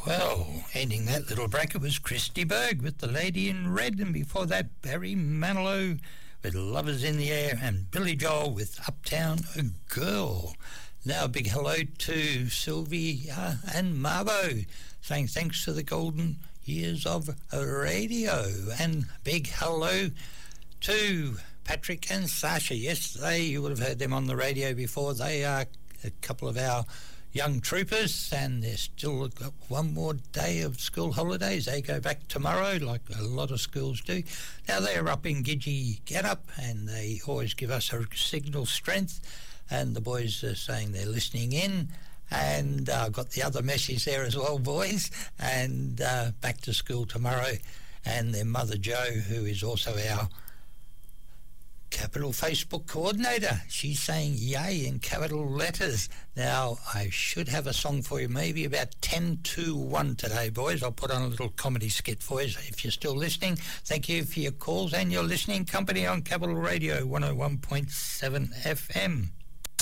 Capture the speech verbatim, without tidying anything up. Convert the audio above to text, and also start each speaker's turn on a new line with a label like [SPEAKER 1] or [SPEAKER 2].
[SPEAKER 1] Well, ending that little bracket was Christy Berg with The Lady in Red, and before that, Barry Manilow with Lovers in the Air, and Billy Joel with Uptown Girl. Now a big hello to Sylvie uh, and Marbo, saying thanks to the golden years of radio, and big hello to Patrick and Sasha. Yes, they, you would have heard them on the radio before. They are a couple of our young troopers, and they're still got one more day of school holidays. They go back tomorrow, like a lot of schools do. Now they're up in Gidgee Getup, and they always give us a signal strength, and the boys are saying they're listening in. And I've uh, got the other message there as well, boys, and uh, back to school tomorrow. And their mother Jo, who is also our Capital Facebook coordinator, she's saying yay in capital letters. Now I should have a song for you, maybe about ten to one today, boys. I'll put on a little comedy skit for you if you're still listening. Thank you for your calls and your listening company on Capital Radio one oh one point seven F M.